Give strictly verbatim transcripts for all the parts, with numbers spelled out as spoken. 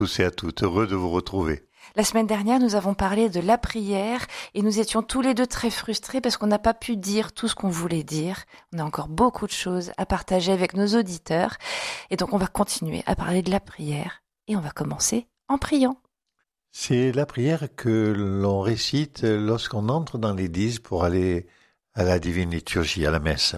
tous et à toutes, heureux de vous retrouver. La semaine dernière, nous avons parlé de la prière et nous étions tous les deux très frustrés parce qu'on n'a pas pu dire tout ce qu'on voulait dire. On a encore beaucoup de choses à partager avec nos auditeurs et donc on va continuer à parler de la prière et on va commencer en priant. C'est la prière que l'on récite lorsqu'on entre dans l'église pour aller à la divine liturgie, à la messe.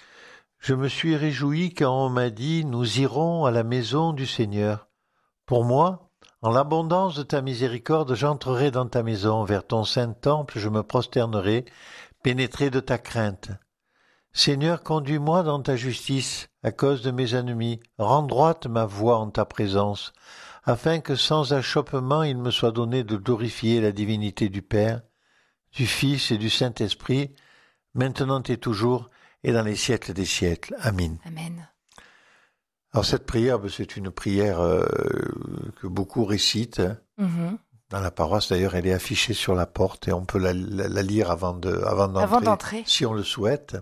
Je me suis réjoui quand on m'a dit « Nous irons à la maison du Seigneur ». Pour moi, en l'abondance de ta miséricorde, j'entrerai dans ta maison, vers ton saint temple, je me prosternerai, pénétré de ta crainte. Seigneur, conduis-moi dans ta justice, à cause de mes ennemis, rends droite ma voie en ta présence, afin que sans achoppement il me soit donné de glorifier la divinité du Père, du Fils et du Saint-Esprit, maintenant et toujours, et dans les siècles des siècles. Amen. Amen. Alors cette prière, c'est une prière euh, que beaucoup récitent. Mm-hmm. Dans la paroisse, d'ailleurs, elle est affichée sur la porte et on peut la, la, la lire avant, de, avant, d'entrer, avant d'entrer, si on le souhaite.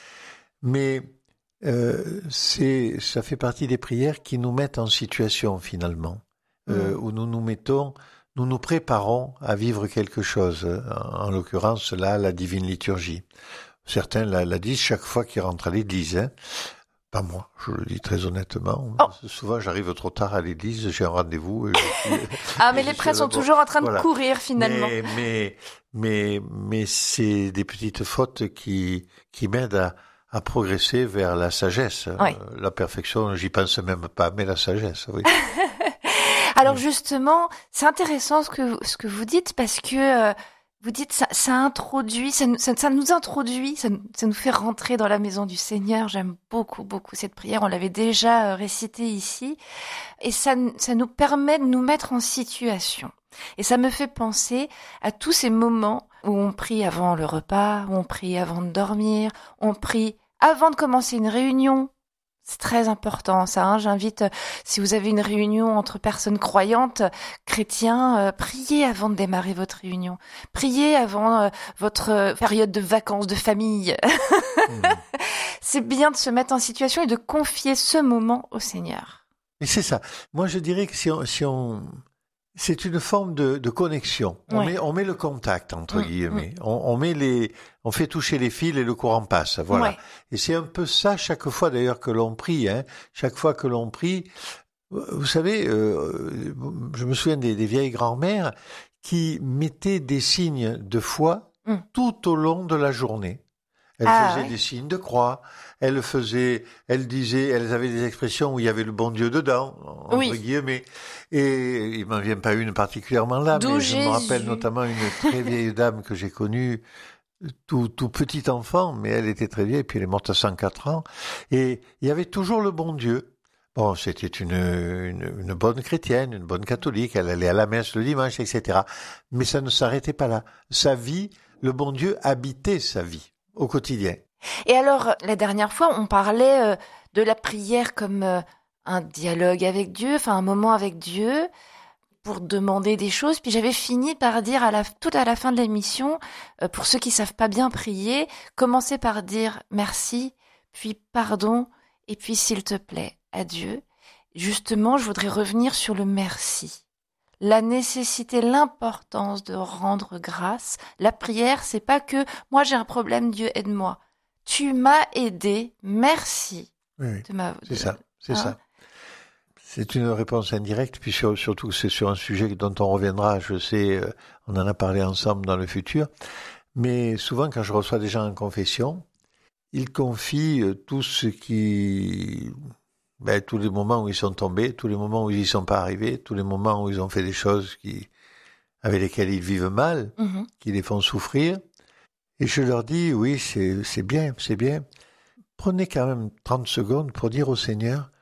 Mais euh, c'est, ça fait partie des prières qui nous mettent en situation, finalement, mm. euh, où nous nous mettons, nous nous préparons à vivre quelque chose. En, en l'occurrence, là, la divine liturgie. Certains la, la disent chaque fois qu'ils rentrent à l'église, hein. Pas moi, je le dis très honnêtement. Oh. Souvent, j'arrive trop tard à l'église, j'ai un rendez-vous. Et je, ah, mais les prêtres sont toujours en train de voilà. courir, finalement. Mais, mais, mais, mais c'est des petites fautes qui, qui m'aident à, à progresser vers la sagesse. Oui. Euh, la perfection, j'y pense même pas, mais la sagesse, oui. Alors, justement, c'est intéressant ce que, ce que vous dites, parce que, euh, vous dites, ça, ça introduit, ça, ça, ça nous introduit, ça, ça nous fait rentrer dans la maison du Seigneur. J'aime beaucoup, beaucoup cette prière. On l'avait déjà récitée ici. Et ça, ça nous permet de nous mettre en situation. Et ça me fait penser à tous ces moments où on prie avant le repas, où on prie avant de dormir, on prie avant de commencer une réunion. C'est très important, ça. Hein. J'invite, si vous avez une réunion entre personnes croyantes, chrétiens, euh, priez avant de démarrer votre réunion. Priez avant euh, votre euh, période de vacances de famille. Mmh. C'est bien de se mettre en situation et de confier ce moment au Seigneur. Et c'est ça. Moi, je dirais que si on... Si on... C'est une forme de, de connexion. On, ouais. met, on met le contact, entre mmh, guillemets. Mmh. On, on met les, on fait toucher les fils et le courant passe. Voilà. Ouais. Et c'est un peu ça chaque fois d'ailleurs que l'on prie. Hein. Chaque fois que l'on prie, vous savez, euh, je me souviens des, des vieilles grand-mères qui mettaient des signes de foi mmh. tout au long de la journée. Elles ah, faisaient ouais. des signes de croix. Elles faisaient, elles disaient, elles avaient des expressions où il y avait le bon Dieu dedans, entre oui. guillemets. Et il m'en vient pas une particulièrement là, D'où mais Jésus. Je me rappelle notamment une très vieille dame que j'ai connue, tout, tout petit enfant, mais elle était très vieille, puis elle est morte à cent quatre ans. Et il y avait toujours le bon Dieu. Bon, c'était une, une, une bonne chrétienne, une bonne catholique. Elle allait à la messe le dimanche, et cetera. Mais ça ne s'arrêtait pas là. Sa vie, le bon Dieu habitait sa vie au quotidien. Et alors, la dernière fois, on parlait euh, de la prière comme euh, un dialogue avec Dieu, enfin un moment avec Dieu pour demander des choses. Puis j'avais fini par dire à la, tout à la fin de l'émission, euh, pour ceux qui savent pas bien prier, commencez par dire merci, puis pardon, et puis s'il te plaît, à Dieu. Justement, je voudrais revenir sur le merci. La nécessité, l'importance de rendre grâce. La prière, c'est pas que moi j'ai un problème, Dieu aide-moi. Tu m'as aidé, merci. Oui, de ma... c'est ça, c'est hein? ça. C'est une réponse indirecte, puis sur, surtout que c'est sur un sujet dont on reviendra, je sais, euh, on en a parlé ensemble dans le futur, mais souvent quand je reçois des gens en confession, ils confient euh, tout ce qui... Ben, tous les moments où ils sont tombés, tous les moments où ils n'y sont pas arrivés, tous les moments où ils ont fait des choses qui, avec lesquelles ils vivent mal, mm-hmm. qui les font souffrir. Et je leur dis, oui, c'est, c'est bien, c'est bien. Prenez quand même trente secondes pour dire au Seigneur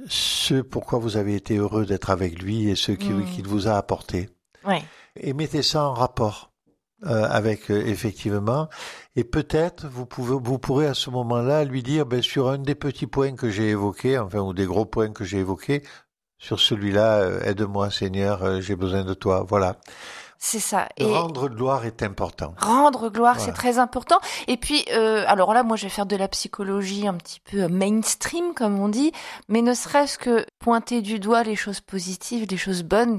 ce pourquoi vous avez été heureux d'être avec lui et ce qu'il, mm. qu'il vous a apporté. Ouais. Et mettez ça en rapport euh, avec, euh, effectivement, et peut-être vous pouvez, vous pourrez à ce moment-là lui dire, ben, sur un des petits points que j'ai évoqués, enfin, ou des gros points que j'ai évoqués, sur celui-là, euh, aide-moi Seigneur, euh, j'ai besoin de toi, voilà. C'est ça. De Et rendre gloire est important. rendre gloire, Voilà. c'est très important. Et puis, euh, alors là, moi, je vais faire de la psychologie un petit peu mainstream, comme on dit, mais ne serait-ce que pointer du doigt les choses positives, les choses bonnes